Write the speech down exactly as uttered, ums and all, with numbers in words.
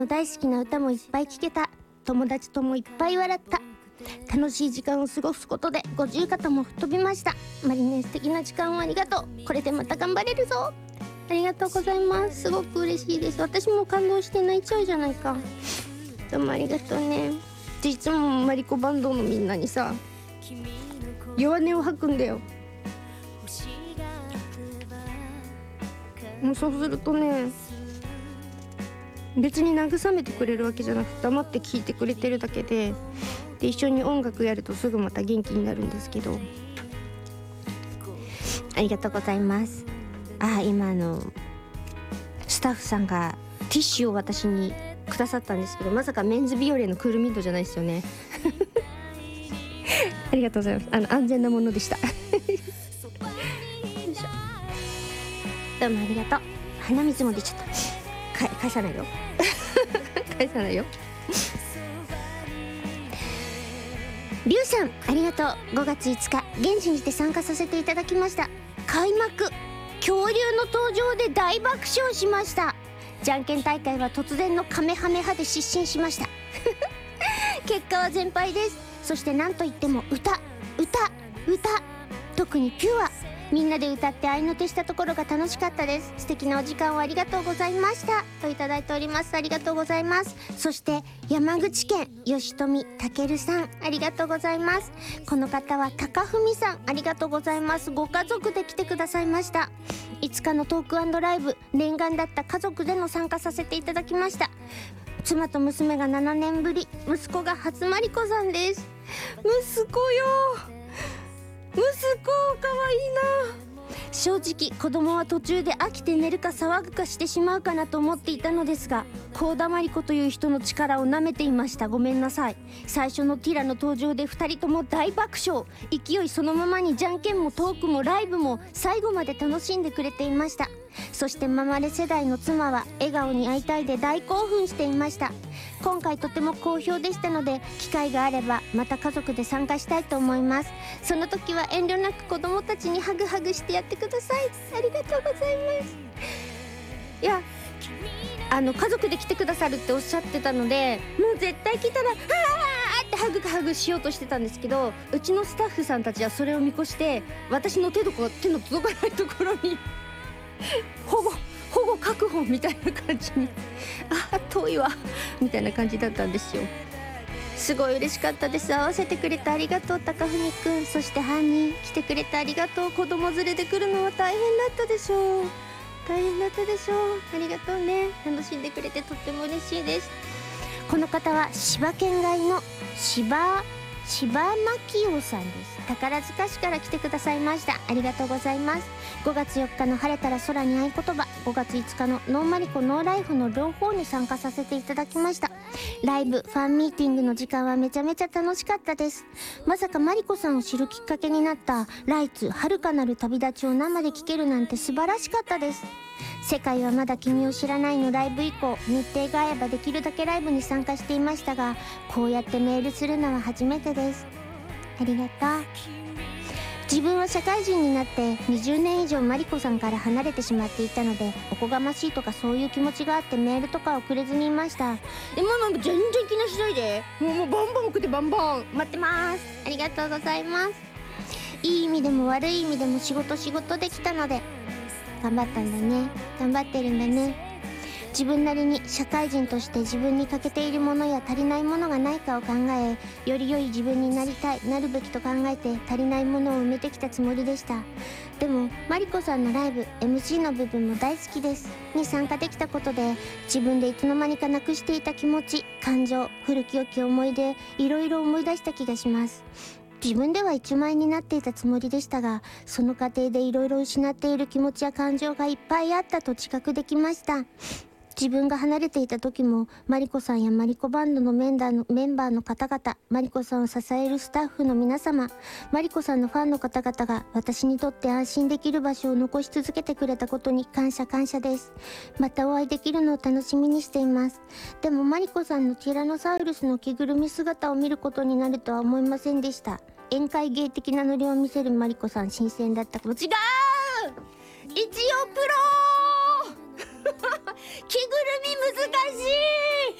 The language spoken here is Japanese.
大好きな歌もいっぱい聴けた。友達ともいっぱい笑った。楽しい時間を過ごすことで五十肩も吹っ飛びました。マリネ、素敵な時間をありがとう。これでまた頑張れるぞ。ありがとうございます。すごく嬉しいです。私も感動して泣いちゃうじゃないか。どうもありがとうね。いつもマリコバンドのみんなにさ、弱音を吐くんだよ。もうそうするとね、別に慰めてくれるわけじゃなくて、黙って聞いてくれてるだけで、で一緒に音楽やるとすぐまた元気になるんですけど、ありがとうございます。あ、今あのスタッフさんがティッシュを私にくださったんですけど、まさかメンズビオレのクールミントじゃないですよね。ありがとうございます。あの安全なものでした。よいしょ。どうもありがとう。鼻水も出ちゃった。か返さないよ。返さないよ。りゅうさんありがとう。ごがついつか現地にて参加させていただきました。開幕、恐竜の登場で大爆笑しました。じゃんけん大会は突然のカメハメ派で失神しました。結果は全敗です。そして何といっても歌歌歌、特にピュア、みんなで歌って合いの手したところが楽しかったです。素敵なお時間をありがとうございましたといただいております。ありがとうございます。そして山口県吉富健さんありがとうございます。この方は高文さんありがとうございます。ご家族で来てくださいました。いつかのトーク&ライブ、念願だった家族での参加させていただきました。妻と娘がななねんぶり、息子が初まりこさんです。息子よ、息子かわいいな。正直子供は途中で飽きて寝るか騒ぐかしてしまうかなと思っていたのですが、幸田真理子という人の力をなめていました。ごめんなさい。最初のティラの登場でふたりとも大爆笑。勢いそのままにじゃんけんもトークもライブも最後まで楽しんでくれていました。そしてママレ世代の妻は笑顔に会いたいで大興奮していました。今回とても好評でしたので、機会があればまた家族で参加したいと思います。その時は遠慮なく子供たちにハグハグしてやってください。ありがとうございます。いや、あの家族で来てくださるっておっしゃってたので、もう絶対来たら「あー!」ってハグハグしようとしてたんですけど、うちのスタッフさんたちはそれを見越して私の手どこ手の届かないところに保護保護確保みたいな感じにあ遠いわみたいな感じだったんですよ。すごい嬉しかったです。合わせてくれてありがとう高文くん。そして犯人来てくれてありがとう。子供連れで来るのは大変だったでしょう。大変だったでしょう。ありがとうね。楽しんでくれてとっても嬉しいです。この方は柴犬街の柴柴巻夫さんです。宝塚市から来てくださいました。ありがとうございます。ごがつよっかの晴れたら空に合言葉、ごがついつかのノーマリコノーライフの両方に参加させていただきました。ライブファンミーティングの時間はめちゃめちゃ楽しかったです。まさかマリコさんを知るきっかけになったライツ遥かなる旅立ちを生で聴けるなんて素晴らしかったです。世界はまだ君を知らないのライブ以降、日程が合えばできるだけライブに参加していましたが、こうやってメールするのは初めてです。ありがとう。自分は社会人になってにじゅうねん以上マリコさんから離れてしまっていたので、おこがましいとかそういう気持ちがあってメールとか送れずにいました。でもなんか全然気にしないで、もうもうバンバン送ってバンバン待ってます。ありがとうございます。いい意味でも悪い意味でも仕事仕事できたので頑張ったんだね。頑張ってるんだね。自分なりに社会人として自分に欠けているものや足りないものがないかを考え、より良い自分になりたい、なるべきと考えて足りないものを埋めてきたつもりでした。でもマリコさんのライブ エムシー の部分も大好きですに参加できたことで、自分でいつの間にかなくしていた気持ち、感情、古き良き思い出、いろいろ思い出した気がします。自分では一枚になっていたつもりでしたが、その過程でいろいろ失っている気持ちや感情がいっぱいあったと自覚できました。自分が離れていた時もマリコさんやマリコバンドのメンバーのメンバーの方々、マリコさんを支えるスタッフの皆様、マリコさんのファンの方々が私にとって安心できる場所を残し続けてくれたことに感謝感謝です。またお会いできるのを楽しみにしています。でもマリコさんのティラノサウルスの着ぐるみ姿を見ることになるとは思いませんでした。宴会芸的なノリを見せるマリコさん、新鮮だったかも。違う、一応プロ着ぐるみ難しい。